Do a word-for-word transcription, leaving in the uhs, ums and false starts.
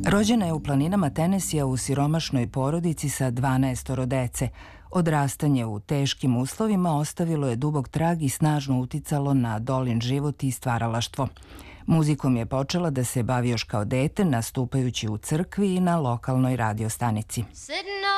Rođena je u planinama Tenesija u siromašnoj porodici sa dvanaestoro dece. Odrastanje u teškim uslovima ostavilo je dubok trag i snažno uticalo na Dolin život i stvaralaštvo. Muzikom je počela da se bavi još kao dete, nastupajući u crkvi i na lokalnoj radio stanici.